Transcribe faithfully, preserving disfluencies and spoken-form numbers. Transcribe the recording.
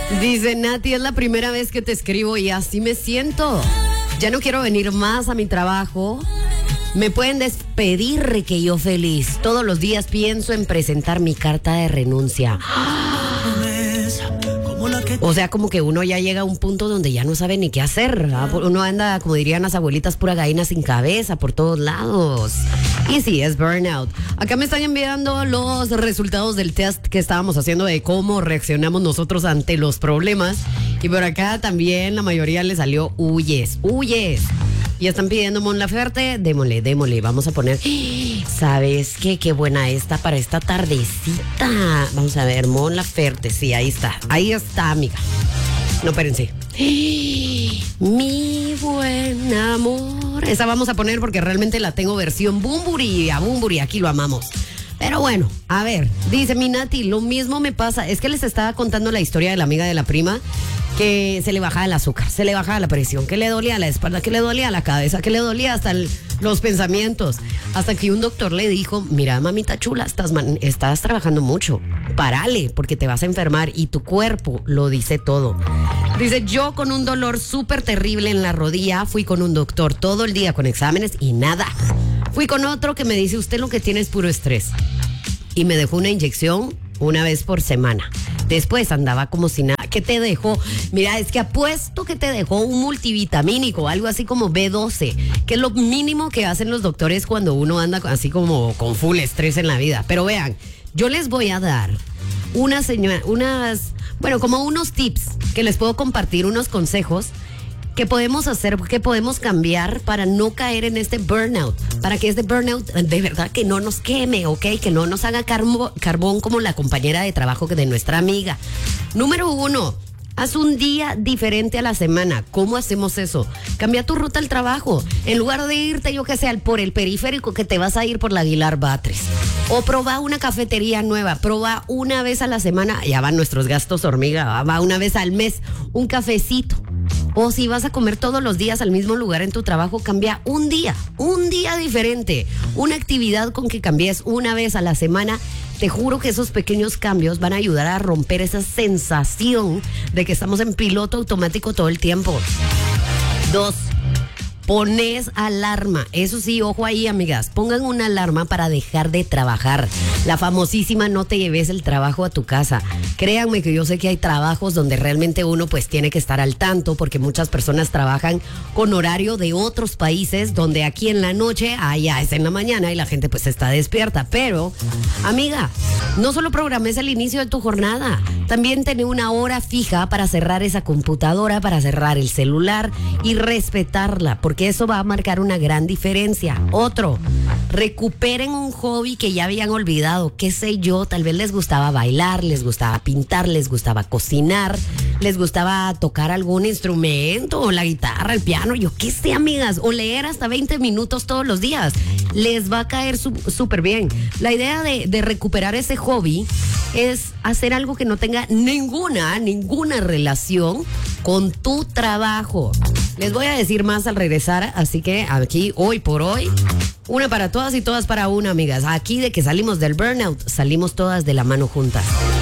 Dice Nati, es la primera vez que te escribo y así me siento. Ya no quiero venir más a mi trabajo. Me pueden despedir, que yo feliz. Todos los días pienso en presentar mi carta de renuncia. O sea, como que uno ya llega a un punto donde ya no sabe ni qué hacer, ¿verdad? Uno anda, como dirían las abuelitas, pura gallina sin cabeza por todos lados. Y sí, es burnout. Acá me están enviando los resultados del test que estábamos haciendo de cómo reaccionamos nosotros ante los problemas. Y por acá también la mayoría le salió huyes, huyes. Y están pidiendo Mon Laferte, démosle, démosle. Vamos a poner, ¿sabes qué? Qué buena esta para esta tardecita. Vamos a ver, Mon Laferte, sí, ahí está. Ahí está, amiga. No, espérense. Mi buen amor. Esa vamos a poner porque realmente la tengo versión Bumburi. A Bumburi, aquí lo amamos. Pero bueno, a ver, dice mi Nati, lo mismo me pasa. Es que les estaba contando la historia de la amiga de la prima, que se le bajaba el azúcar, se le bajaba la presión, que le dolía la espalda, que le dolía la cabeza, que le dolía hasta el, los pensamientos. Hasta que un doctor le dijo, mira, mamita chula, estás, man, estás trabajando mucho, párale, porque te vas a enfermar y tu cuerpo lo dice todo. Dice, yo con un dolor súper terrible en la rodilla, fui con un doctor todo el día con exámenes y nada. Fui con otro que me dice, usted lo que tiene es puro estrés. Y me dejó una inyección una vez por semana. Después andaba como si nada. ¿Qué te dejó? Mira, es que apuesto que te dejó un multivitamínico, algo así como B doce, que es lo mínimo que hacen los doctores cuando uno anda así como con full estrés en la vida. Pero vean, yo les voy a dar unas, unas, bueno, como unos tips que les puedo compartir, unos consejos que podemos hacer, que podemos cambiar para no caer en este burnout, para que este burnout de verdad que no nos queme, ¿ok? Que no nos haga carbo, carbón como la compañera de trabajo de nuestra amiga. Número uno, haz un día diferente a la semana. ¿Cómo hacemos eso? Cambia tu ruta al trabajo. En lugar de irte, yo que sé, por el periférico, que te vas a ir por la Aguilar Batres. O proba una cafetería nueva. Proba una vez a la semana. Ya van nuestros gastos hormiga. Va una vez al mes. Un cafecito. O si vas a comer todos los días al mismo lugar en tu trabajo, cambia un día, un día diferente, una actividad con que cambies una vez a la semana. Te juro que esos pequeños cambios van a ayudar a romper esa sensación de que estamos en piloto automático todo el tiempo. Dos, pones alarma. Eso sí, ojo ahí, amigas. Pongan una alarma para dejar de trabajar. La famosísima no te lleves el trabajo a tu casa. Créanme que yo sé que hay trabajos donde realmente uno pues tiene que estar al tanto, porque muchas personas trabajan con horario de otros países, donde aquí en la noche, allá es en la mañana y la gente pues está despierta. Pero, amiga, no solo programes el inicio de tu jornada, también ten una hora fija para cerrar esa computadora, para cerrar el celular y respetarla, porque eso va a marcar una gran diferencia. Otro, recuperen un hobby que ya habían olvidado. Qué sé yo, tal vez les gustaba bailar, les gustaba pintar, les gustaba cocinar, les gustaba tocar algún instrumento, o la guitarra, el piano, yo qué sé, amigas, o leer hasta veinte minutos todos los días. Les va a caer súper bien. La idea de, de recuperar ese hobby es hacer algo que no tenga ninguna, ninguna relación con tu trabajo. Les voy a decir más al regresar, así que aquí, hoy por hoy, una para todas y todas para una, amigas. Aquí de que salimos del burnout, salimos todas de la mano juntas.